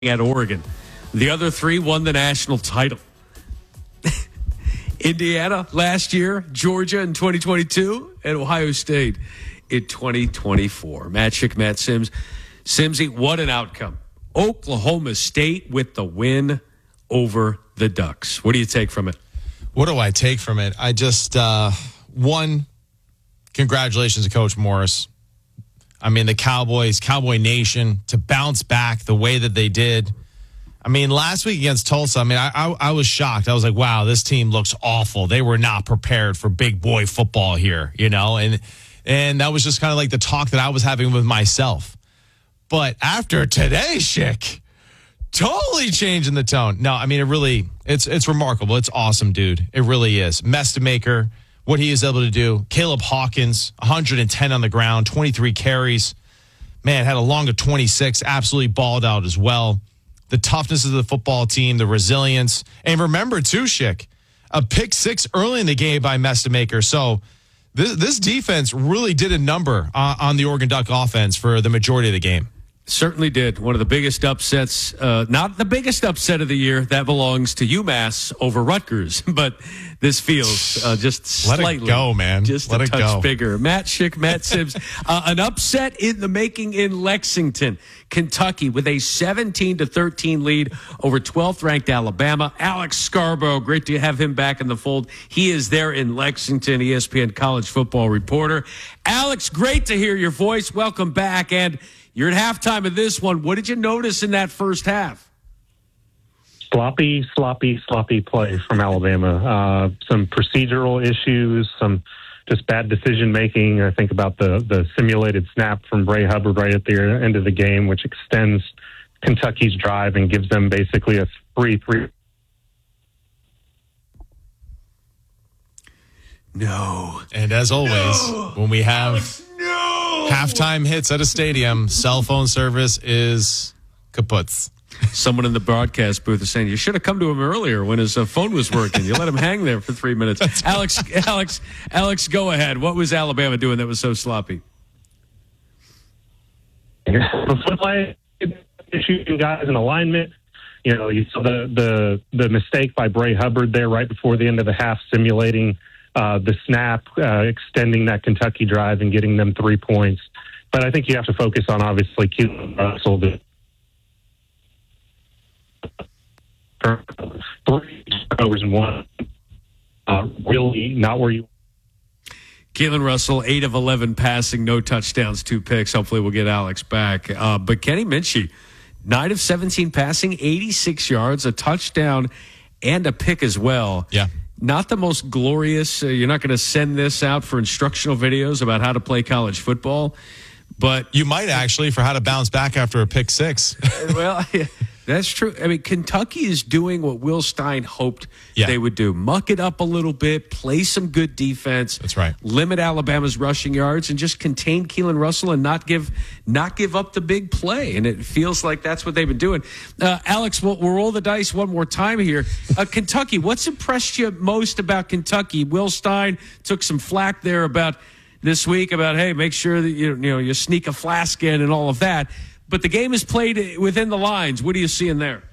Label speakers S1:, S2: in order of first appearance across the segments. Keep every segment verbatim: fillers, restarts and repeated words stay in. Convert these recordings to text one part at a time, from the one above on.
S1: at Oregon. The other three won the national title. Indiana last year, Georgia in twenty twenty-two, and Ohio State in twenty twenty-four. Matt Schick, Matt Sims. Simsy, what an outcome. Oklahoma State with the win over the Ducks. What do you take from it?
S2: What do I take from it? I just, uh, one, congratulations to Coach Morris. I mean, the Cowboys, Cowboy Nation, to bounce back the way that they did. I mean, last week against Tulsa, I mean, I, I, I was shocked. I was like, wow, this team looks awful. They were not prepared for big boy football here, you know? And and that was just kind of like the talk that I was having with myself. But after today, Schick, totally changing the tone. No, I mean, it really, it's it's remarkable. It's awesome, dude. It really is. Mestemaker, what he is able to do. Caleb Hawkins, one hundred ten on the ground, twenty-three carries. Man, had a long of twenty-six, absolutely balled out as well. The toughness of the football team, the resilience. And remember, too, Schick, a pick six early in the game by Mestemaker. So this, this defense really did a number on, on the Oregon Duck offense for the majority of the game.
S1: Certainly did. One of the biggest upsets, uh, not the biggest upset of the year. That belongs to UMass over Rutgers. But this feels uh, just slightly.
S2: Let it go, man.
S1: Just
S2: Let
S1: a
S2: it
S1: touch
S2: go.
S1: bigger. Matt Schick, Matt Sims. uh, an upset in the making in Lexington, Kentucky, with a seventeen to thirteen lead over twelfth ranked Alabama. Alex Scarborough, great to have him back in the fold. He is there in Lexington, E S P N college football reporter. Alex, great to hear your voice. Welcome back. And you're at halftime of this one. What did you notice in that first half?
S3: Sloppy, sloppy, sloppy play from Alabama. Uh, some procedural issues, some just bad decision making. I think about the the simulated snap from Bray Hubbard right at the end of the game, which extends Kentucky's drive and gives them basically a three three.
S1: No.
S2: And as always,
S1: no.
S2: when we have
S1: Alex, no.
S2: halftime hits at a stadium, cell phone service is kaputs.
S1: Someone in the broadcast booth is saying you should have come to him earlier when his uh, phone was working. You let him hang there for three minutes. Alex, Alex, Alex, go ahead. What was Alabama doing that was so sloppy?
S3: Shooting guys in alignment. You know, you saw the, the the mistake by Bray Hubbard there right before the end of the half, simulating uh, the snap, uh, extending that Kentucky drive and getting them three points. But I think you have to focus on, obviously, Keelan Russell. The three overs and one. Uh, really not where you.
S1: Keelan Russell, eight of eleven passing, no touchdowns, two picks. Hopefully we'll get Alex back. Uh, but Kenny Minchey, nine of seventeen passing, eighty-six yards, a touchdown, and a pick as well.
S2: Yeah.
S1: Not the most glorious. Uh, you're not going to send this out for instructional videos about how to play college football. But
S2: you might actually for how to bounce back after a pick six.
S1: Well, yeah, that's true. I mean, Kentucky is doing what Will Stein hoped
S2: yeah.
S1: they would do. Muck it up a little bit, play some good defense.
S2: That's right.
S1: Limit Alabama's rushing yards and just contain Keelan Russell and not give not give up the big play. And it feels like that's what they've been doing. Uh, Alex, we'll, we'll roll the dice one more time here. Uh, Kentucky, what's impressed you most about Kentucky? Will Stein took some flack there about this week about, hey, make sure that you, you know you sneak a flask in and all of that. But the game is played within the lines. What are you seeing there?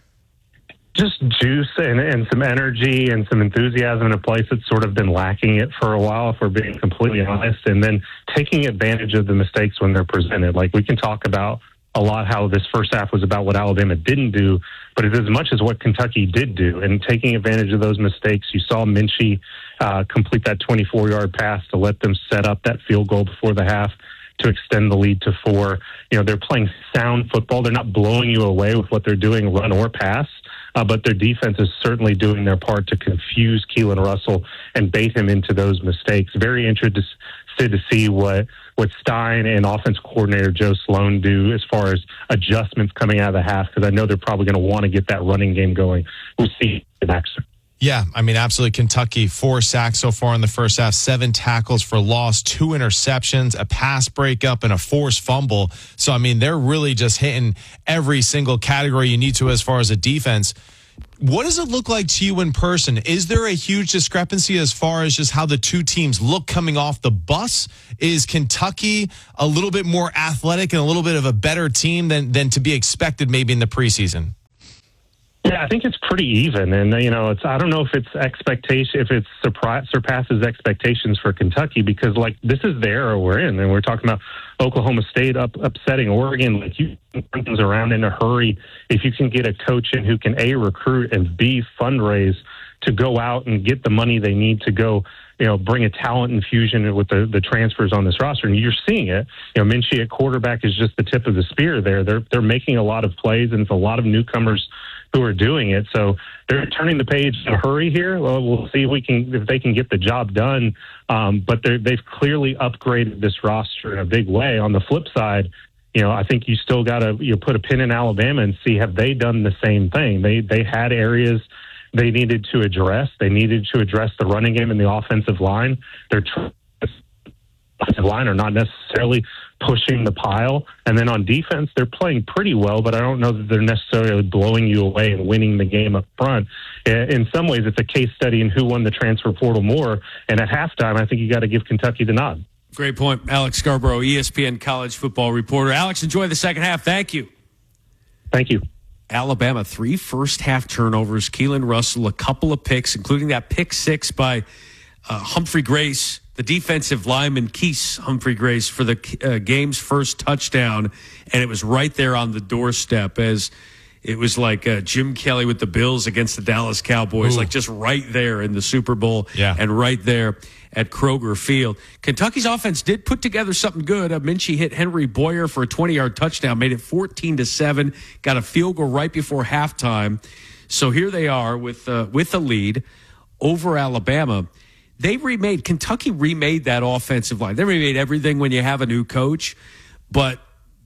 S3: Just juice and, and some energy and some enthusiasm in a place that's sort of been lacking it for a while, if we're being completely honest, and then taking advantage of the mistakes when they're presented. Like, we can talk about a lot how this first half was about what Alabama didn't do, but it's as much as what Kentucky did do, and taking advantage of those mistakes. You saw Minchey uh, complete that twenty-four-yard pass to let them set up that field goal before the half to extend the lead to four. You know, they're playing sound football. They're not blowing you away with what they're doing, run or pass, uh, but their defense is certainly doing their part to confuse Keelan Russell and bait him into those mistakes. Very interested to see what, what Stein and offense coordinator Joe Sloan do as far as adjustments coming out of the half, because I know they're probably going to want to get that running game going. We'll see next.
S2: Yeah, I mean, absolutely. Kentucky, four sacks so far in the first half, seven tackles for loss, two interceptions, a pass breakup, and a forced fumble. So, I mean, they're really just hitting every single category you need to as far as a defense. What does it look like to you in person? Is there a huge discrepancy as far as just how the two teams look coming off the bus? Is Kentucky a little bit more athletic and a little bit of a better team than, than to be expected maybe in the preseason?
S3: Yeah, I think it's pretty even, and you know, it's I don't know if it's expectation, if it surpri- surpasses expectations for Kentucky, because like this is the era we're in, and we're talking about Oklahoma State up upsetting Oregon. Like you can turn things around in a hurry if you can get a coach in who can A, recruit, and B, fundraise to go out and get the money they need to go, you know, bring a talent infusion with the, the transfers on this roster. And you're seeing it. You know, Minchie at quarterback is just the tip of the spear there. They're they're making a lot of plays, and it's a lot of newcomers who are doing it. So they're turning the page in a hurry here. Well, we'll see if we can if they can get the job done. Um, but they've clearly upgraded this roster in a big way. On the flip side, you know, I think you still got to you know, put a pin in Alabama and see, have they done the same thing? They they had areas they needed to address. They needed to address the running game and the offensive line. Their offensive line are not necessarily pushing the pile. And then on defense, they're playing pretty well, but I don't know that they're necessarily blowing you away and winning the game up front. In some ways, it's a case study in who won the transfer portal more. And at halftime, I think you got to give Kentucky the nod.
S1: Great point. Alex Scarborough, E S P N college football reporter. Alex, enjoy the second half. Thank you.
S3: Thank you.
S1: Alabama, three first half turnovers. Keelan Russell, a couple of picks, including that pick six by uh, Humphrey Grace, the defensive lineman, Keese Humphrey Grace, for the uh, game's first touchdown. And it was right there on the doorstep, as it was like uh, Jim Kelly with the Bills against the Dallas Cowboys, Ooh. like just right there in the Super Bowl
S2: yeah.
S1: and right there at Kroger Field. Kentucky's offense did put together something good. Uh, Minchie hit Henry Boyer for a twenty-yard touchdown, made it fourteen to seven, got a field goal right before halftime. So here they are with uh, with a lead over Alabama. They remade, Kentucky remade that offensive line. They remade everything when you have a new coach, but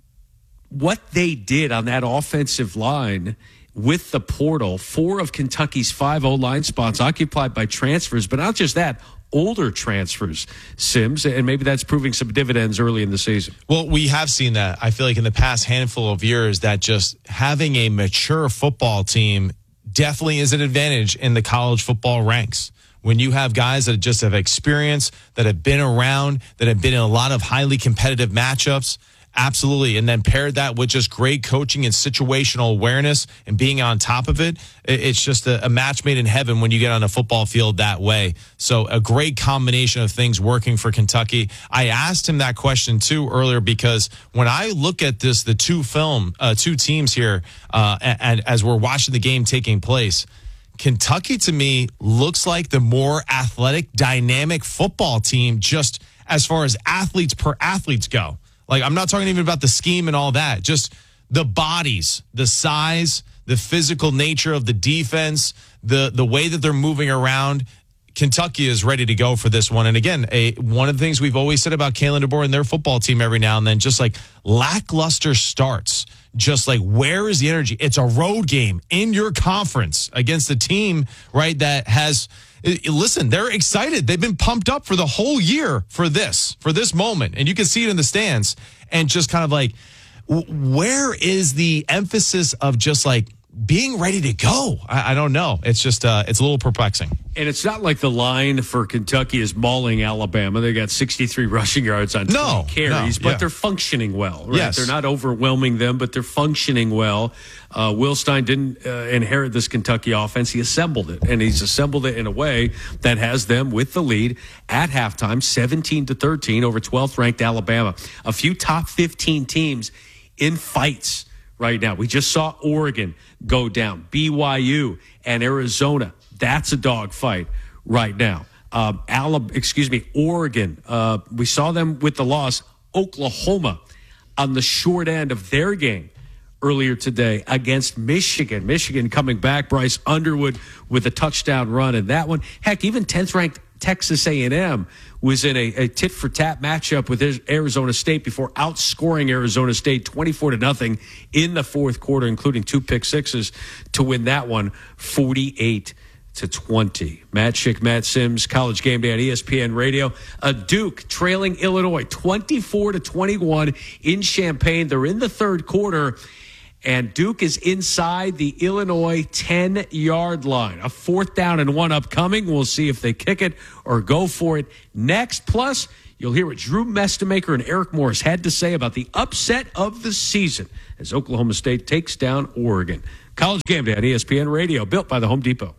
S1: what they did on that offensive line with the portal, four of Kentucky's five O-line spots occupied by transfers, but not just that, older transfers, Sims, and maybe that's proving some dividends early in the season.
S2: Well, we have seen that. I feel like in the past handful of years that just having a mature football team definitely is an advantage in the college football ranks. When you have guys that just have experience, that have been around, that have been in a lot of highly competitive matchups, absolutely. And then paired that with just great coaching and situational awareness and being on top of it, it's just a, a match made in heaven when you get on a football field that way. So a great combination of things working for Kentucky. I asked him that question too earlier, because when I look at this, the two film, uh, two teams here, uh, and, and as we're watching the game taking place, Kentucky, to me, looks like the more athletic, dynamic football team, just as far as athletes per athletes go. Like, I'm not talking even about the scheme and all that, just the bodies, the size, the physical nature of the defense, the the way that they're moving around. Kentucky is ready to go for this one. And again, a, one of the things we've always said about Kalen DeBoer and their football team every now and then, just like lackluster starts. Just like, where is the energy? It's a road game in your conference against a team, right, that has, listen, they're excited. They've been pumped up for the whole year for this, for this moment. And you can see it in the stands. And just kind of like, where is the emphasis of just like being ready to go? I, I don't know. It's just, uh, it's a little perplexing. And
S1: it's not like the line for Kentucky is mauling Alabama. They got sixty-three rushing yards on twenty
S2: no,
S1: carries,
S2: no,
S1: but
S2: yeah.
S1: they're functioning well. Right?
S2: Yes.
S1: They're not overwhelming them, but they're functioning well. Uh, Will Stein didn't uh, inherit this Kentucky offense. He assembled it, and he's assembled it in a way that has them with the lead at halftime, seventeen to thirteen over twelfth-ranked Alabama. A few top fifteen teams in fights right now. We just saw Oregon go down, B Y U and Arizona. That's a dog fight right now. Uh, Alabama, excuse me, Oregon. Uh, we saw them with the loss. Oklahoma on the short end of their game earlier today against Michigan. Michigan coming back. Bryce Underwood with a touchdown run in that one. Heck, even tenth-ranked Texas A and M was in a, a tit-for-tat matchup with Arizona State before outscoring Arizona State twenty-four to nothing in the fourth quarter, including two pick sixes to win that one forty-eight to twenty. Matt Schick, Matt Sims, College Game Day on E S P N Radio. A Duke trailing Illinois twenty-four to twenty-one in Champaign. They're in the third quarter, and Duke is inside the Illinois ten-yard line. A fourth down and one upcoming. We'll see if they kick it or go for it next. Plus, you'll hear what Drew Mestemaker and Eric Morris had to say about the upset of the season as Oklahoma State takes down Oregon. College Game Day on E S P N Radio, built by the Home Depot.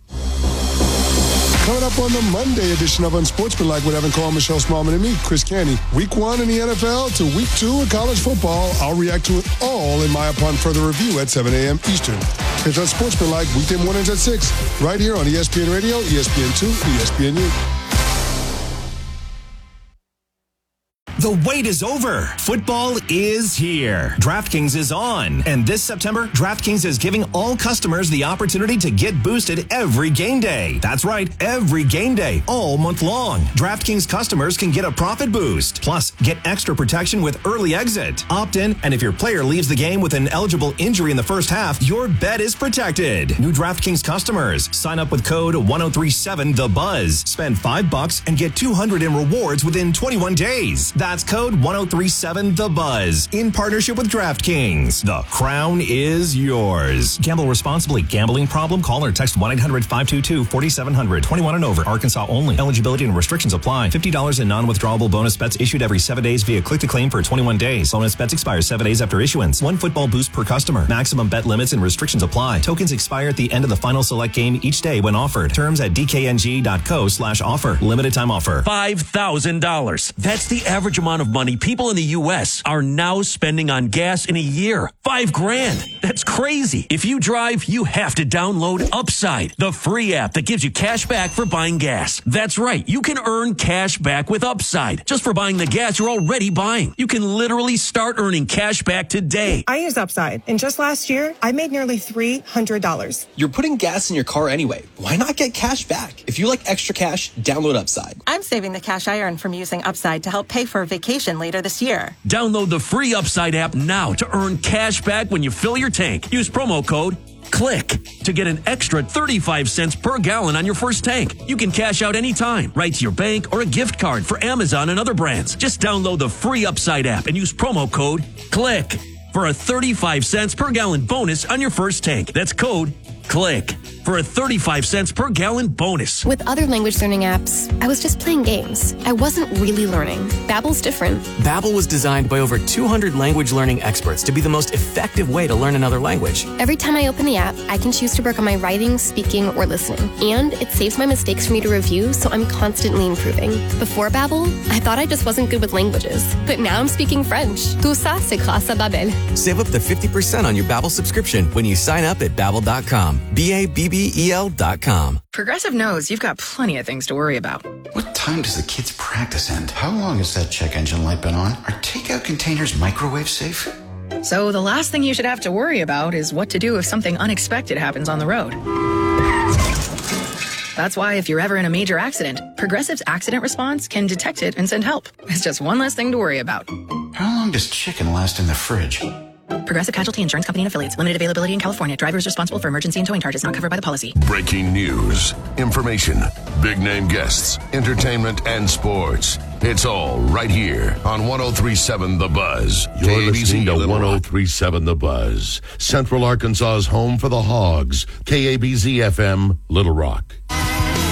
S4: Coming up on the Monday edition of Unsportsmanlike with Evan Cole, Michelle Smallman, and me, Chris Canty. Week one in the N F L to week two in college football. I'll react to it all in my upon further review at seven a.m. Eastern. Catch Unsportsmanlike weekday mornings at six, right here on E S P N Radio, E S P N two, E S P N U.
S5: The wait is over. Football is here. DraftKings is on. And this September, DraftKings is giving all customers the opportunity to get boosted every game day. That's right, every game day, all month long. DraftKings customers can get a profit boost. Plus, get extra protection with early exit. Opt in, and if your player leaves the game with an eligible injury in the first half, your bet is protected. New DraftKings customers, sign up with code one oh three seven the buzz. Spend five bucks and get two hundred in rewards within twenty-one days. That's code one oh three seven the buzz in partnership with DraftKings. The crown is yours. Gamble responsibly. Gambling problem? Call or text one eight hundred five two two four seven zero zero. twenty-one and over. Arkansas only. Eligibility and restrictions apply. fifty dollars in non-withdrawable bonus bets issued every seven days via click to claim for twenty-one days. Bonus bets expire seven days after issuance. One football boost per customer. Maximum bet limits and restrictions apply. Tokens expire at the end of the final select game each day when offered. Terms at dkng.co slash offer. Limited time offer.
S6: five thousand dollars. That's the average amount of money people in the U S are now spending on gas in a year. Five grand. That's crazy. If you drive, you have to download Upside, the free app that gives you cash back for buying gas. That's right. You can earn cash back with Upside just for buying the gas you're already buying. You can literally start earning cash back today.
S7: I use Upside, and just last year, I made nearly three hundred dollars.
S8: You're putting gas in your car anyway. Why not get cash back? If you like extra cash, download Upside.
S9: I'm saving the cash I earn from using Upside to help pay for a vacation later this year.
S6: Download the free Upside app now to earn cash back when you fill your tank. Use promo code CLICK to get an extra thirty-five cents per gallon on your first tank. You can cash out anytime, right to your bank or a gift card for Amazon and other brands. Just download the free Upside app and use promo code CLICK for a thirty-five cents per gallon bonus on your first tank. That's code CLICK for a thirty-five cents per gallon bonus.
S10: With other language learning apps, I was just playing games. I wasn't really learning. Babbel's different.
S11: Babbel was designed by over two hundred language learning experts to be the most effective way to learn another language.
S10: Every time I open the app, I can choose to work on my writing, speaking, or listening. And it saves my mistakes for me to review, so I'm constantly improving. Before Babbel, I thought I just wasn't good with languages. But now I'm speaking French. Tout ça, c'est grâce à Babbel.
S11: Save up to fifty percent on your Babbel subscription when you sign up at babbel dot com. B A B B E L dot com.
S12: Progressive knows you've got plenty of things to worry about.
S13: What time does the kids' practice end? How long has that check engine light been on? Are takeout containers microwave safe?
S12: So the last thing you should have to worry about is what to do if something unexpected happens on the road. That's why if you're ever in a major accident, Progressive's accident response can detect it and send help. It's just one less thing to worry about.
S13: How long does chicken last in the fridge?
S12: Progressive Casualty Insurance Company and Affiliates. Limited availability in California. Drivers responsible for emergency and towing charges not covered by the policy.
S14: Breaking news, information, big name guests, entertainment, and sports. It's all right here on one oh three point seven The Buzz.
S15: You're listening to one oh three point seven The Buzz, Central Arkansas's home for the Hogs. K A B Z F M, Little Rock.